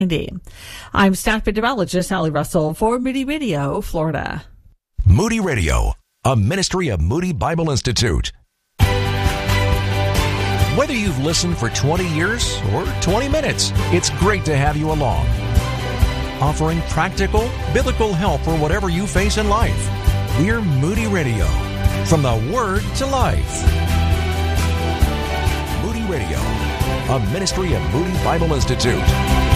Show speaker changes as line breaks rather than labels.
I'm staff meteorologist Sally Russell for Moody Radio, Florida.
Moody Radio, a ministry of Moody Bible Institute. Whether you've listened for 20 years or 20 minutes, it's great to have you along. Offering practical, biblical help for whatever you face in life. We're Moody Radio, from the Word to Life. Moody Radio, a ministry of Moody Bible Institute.